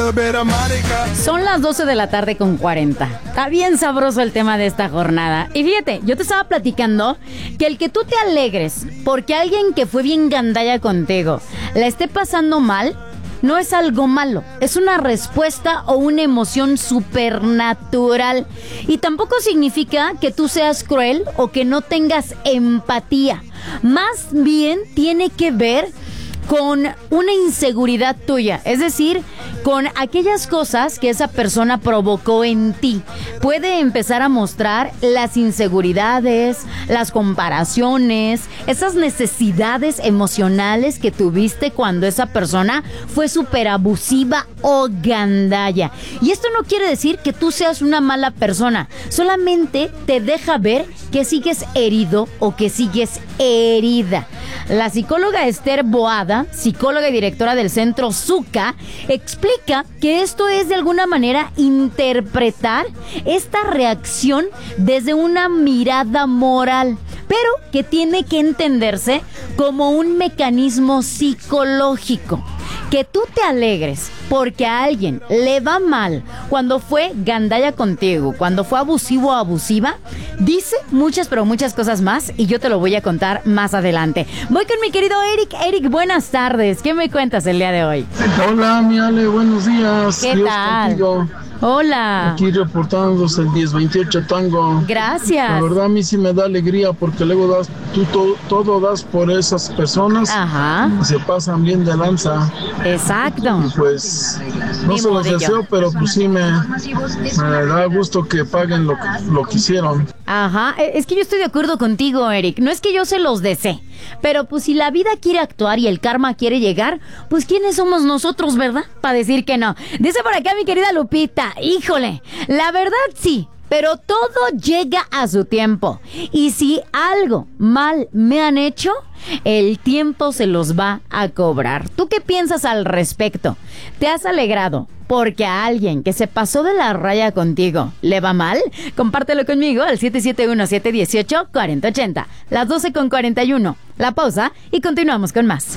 Son las 12 de la tarde con 40. Está bien sabroso el tema de esta jornada. Y fíjate, yo te estaba platicando que el que tú te alegres porque alguien que fue bien gandalla contigo la esté pasando mal, no es algo malo, es una respuesta o una emoción supernatural. Y tampoco significa que tú seas cruel o que no tengas empatía. Más bien tiene que ver con una inseguridad tuya, es decir, con aquellas cosas que esa persona provocó en ti. Puede empezar a mostrar las inseguridades, las comparaciones, esas necesidades emocionales que tuviste cuando esa persona fue súper abusiva o gandalla. Y esto no quiere decir que tú seas una mala persona, solamente te deja ver que sigues herido o que sigues herida. La psicóloga Esther Boada, psicóloga y directora del Centro Zucca, explica que esto es de alguna manera interpretar esta reacción desde una mirada moral, pero que tiene que entenderse como un mecanismo psicológico. Que tú te alegres porque a alguien le va mal cuando fue gandalla contigo, cuando fue abusivo o abusiva, dice muchas, pero muchas cosas más, y yo te lo voy a contar más adelante. Voy con mi querido Eric. Eric, buenas tardes. ¿Qué me cuentas el día de hoy? Hola, mi Ale, buenos días. ¿Qué Dios tal? Contigo. Hola. Aquí reportándose el 1028 Tango. Gracias. La verdad a mí sí me da alegría porque luego tú todo das por esas personas. Ajá. Y se pasan bien de lanza. Exacto. Y pues no Ni se los modillo. deseo, pero pues sí me da gusto que paguen lo que hicieron. Ajá, es que yo estoy de acuerdo contigo, Eric. No es que yo se los desee, pero pues si la vida quiere actuar y el karma quiere llegar, pues ¿quiénes somos nosotros, verdad? Para decir que no. Dice por acá mi querida Lupita, híjole, la verdad sí, pero todo llega a su tiempo. Y si algo mal me han hecho, el tiempo se los va a cobrar. ¿Tú qué piensas al respecto? ¿Te has alegrado porque a alguien que se pasó de la raya contigo le va mal? Compártelo conmigo al 771-718-4080. Las 12:41. La pausa y continuamos con más.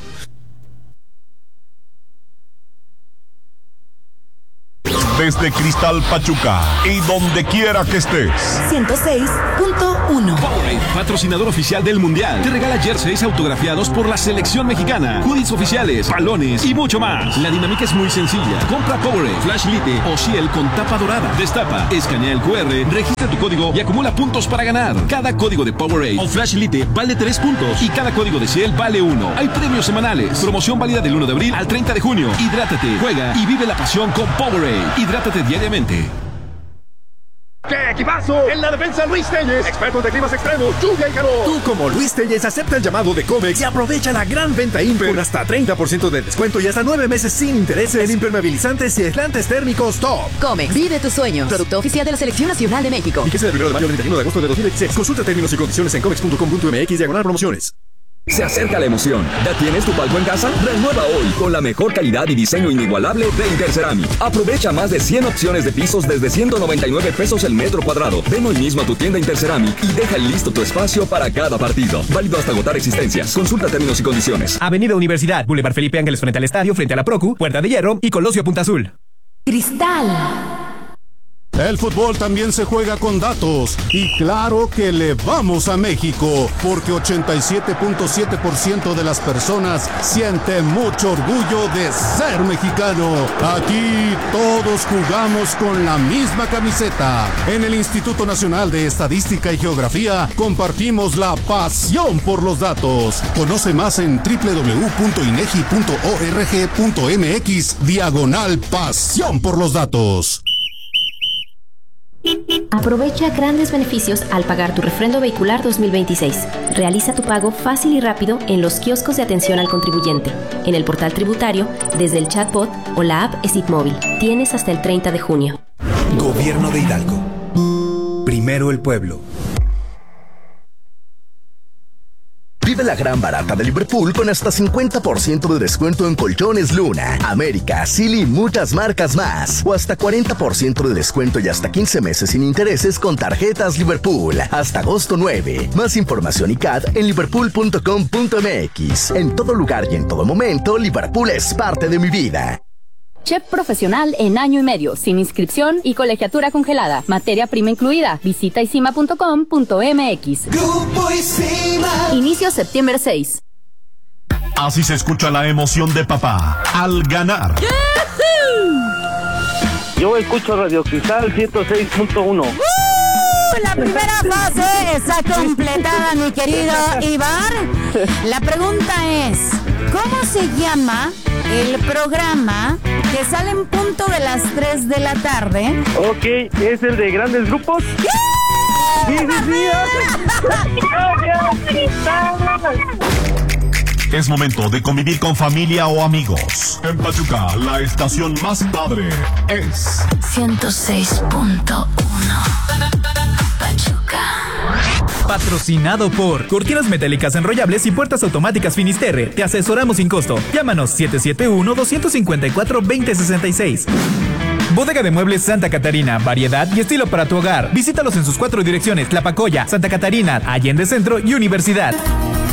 Desde Cristal Pachuca y donde quiera que estés. 106.1. Powerade, patrocinador oficial del Mundial, te regala jerseys autografiados por la selección mexicana, hoodies oficiales, balones y mucho más. La dinámica es muy sencilla. Compra Powerade, Flash Lite o Ciel con tapa dorada. Destapa, escanea el QR, registra tu código y acumula puntos para ganar. Cada código de Powerade o Flash Lite vale 3 puntos y cada código de Ciel vale 1. Hay premios semanales. Promoción válida del 1 de abril al 30 de junio. Hidrátate, juega y vive la pasión con Powerade. Hidrátate diariamente. ¡Qué equipazo! En la defensa, Luis Telles, expertos de climas extremos, lluvia y calor. Tú, como Luis Telles, acepta el llamado de Comex y aprovecha la gran venta Imper con hasta 30% de descuento y hasta 9 meses sin intereses en impermeabilizantes y aislantes térmicos top. Comex, vive tus sueños. Producto oficial de la Selección Nacional de México. Fíjese del 1 de mayo al 31 de agosto de 2016. Consulta términos y condiciones en comex.com.mx/promociones. Se acerca la emoción. ¿Ya tienes tu palco en casa? Renueva hoy con la mejor calidad y diseño inigualable de Interceramic. Aprovecha más de 100 opciones de pisos desde 199 pesos el metro cuadrado. Ven hoy mismo a tu tienda Interceramic y deja listo tu espacio para cada partido. Válido hasta agotar existencias. Consulta términos y condiciones. Avenida Universidad, Boulevard Felipe Ángeles frente al estadio, frente a la Procu, Puerta de Hierro y Colosio Punta Azul. Cristal. El fútbol también se juega con datos y claro que le vamos a México porque 87.7% de las personas sienten mucho orgullo de ser mexicano. Aquí todos jugamos con la misma camiseta. En el Instituto Nacional de Estadística y Geografía compartimos la pasión por los datos. Conoce más en www.inegi.org.mx/pasión por los datos. Aprovecha grandes beneficios al pagar tu refrendo vehicular 2026. Realiza tu pago fácil y rápido en los kioscos de atención al contribuyente, en el portal tributario, desde el chatbot o la app SIT Móvil. Tienes hasta el 30 de junio. Gobierno de Hidalgo. Primero el pueblo. Vive la gran barata de Liverpool con hasta 50% de descuento en colchones Luna, América, Silly y muchas marcas más. O hasta 40% de descuento y hasta 15 meses sin intereses con tarjetas Liverpool. Hasta agosto 9. Más información y CAD en liverpool.com.mx. En todo lugar y en todo momento, Liverpool es parte de mi vida. Chef profesional en año y medio, sin inscripción y colegiatura congelada. Materia prima incluida. Visita isima.com.mx. Grupo Isima. Inicio septiembre 6. Así se escucha la emoción de papá al ganar. Yo escucho Radio Cristal 106.1. La primera fase está completada, mi querido Iván. La pregunta es, ¿cómo se llama el programa que sale en punto de las 3 de la tarde? Ok, ¿es el de grandes grupos? ¡Sí, Es momento de convivir con familia o amigos. En Pachuca, la estación más padre es 106.1. Pachuca. Patrocinado por Cortinas Metálicas Enrollables y Puertas Automáticas Finisterre. Te asesoramos sin costo. Llámanos 771-254-2066. Bodega de Muebles Santa Catarina. Variedad y estilo para tu hogar. Visítalos en sus 4 direcciones: Tlapacoya, Santa Catarina, Allende Centro y Universidad.